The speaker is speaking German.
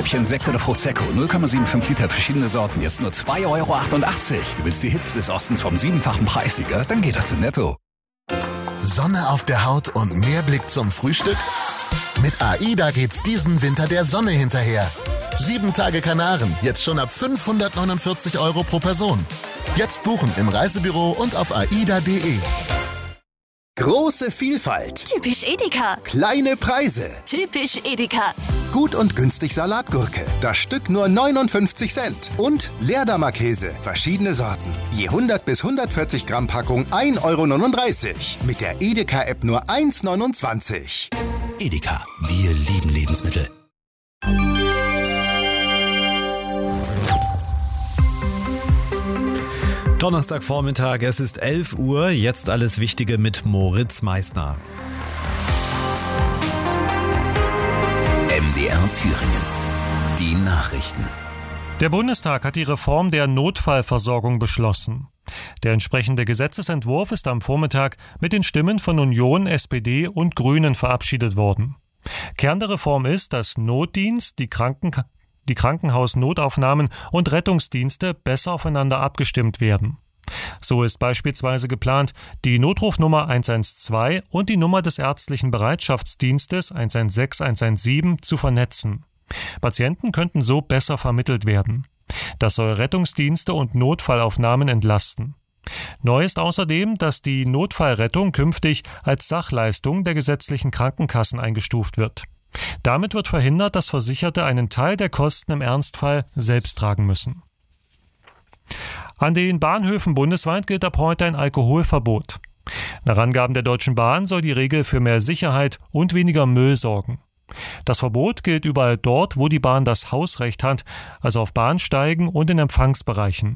Schnäppchen Sekt oder Prosecco. 0,75 Liter, verschiedene Sorten. Jetzt nur 2,88 €. Du willst die Hits des Ostens vom 7-fachen Preissieger? Dann geh doch zu Netto. Sonne auf der Haut und mehr Blick zum Frühstück? Mit AIDA geht's diesen Winter der Sonne hinterher. 7 Tage Kanaren, jetzt schon ab 549 € pro Person. Jetzt buchen im Reisebüro und auf aida.de. Große Vielfalt. Typisch Edeka. Kleine Preise. Typisch Edeka. Gut und günstig Salatgurke. Das Stück nur 59 Cent. Und Leerdammer-Käse. Verschiedene Sorten. Je 100 bis 140 Gramm Packung 1,39 €. Mit der Edeka-App nur 1,29 €. Edeka, wir lieben Lebensmittel. Donnerstagvormittag, es ist 11 Uhr, jetzt alles Wichtige mit Moritz Meissner. MDR Thüringen. Die Nachrichten. Der Bundestag hat die Reform der Notfallversorgung beschlossen. Der entsprechende Gesetzesentwurf ist am Vormittag mit den Stimmen von Union, SPD und Grünen verabschiedet worden. Kern der Reform ist, dass Notdienst, die Krankenhausnotaufnahmen und Rettungsdienste besser aufeinander abgestimmt werden. So ist beispielsweise geplant, die Notrufnummer 112 und die Nummer des ärztlichen Bereitschaftsdienstes 116 117 zu vernetzen. Patienten könnten so besser vermittelt werden. Das soll Rettungsdienste und Notfallaufnahmen entlasten. Neu ist außerdem, dass die Notfallrettung künftig als Sachleistung der gesetzlichen Krankenkassen eingestuft wird. Damit wird verhindert, dass Versicherte einen Teil der Kosten im Ernstfall selbst tragen müssen. An den Bahnhöfen bundesweit gilt ab heute ein Alkoholverbot. Nach Angaben der Deutschen Bahn soll die Regel für mehr Sicherheit und weniger Müll sorgen. Das Verbot gilt überall dort, wo die Bahn das Hausrecht hat, also auf Bahnsteigen und in Empfangsbereichen.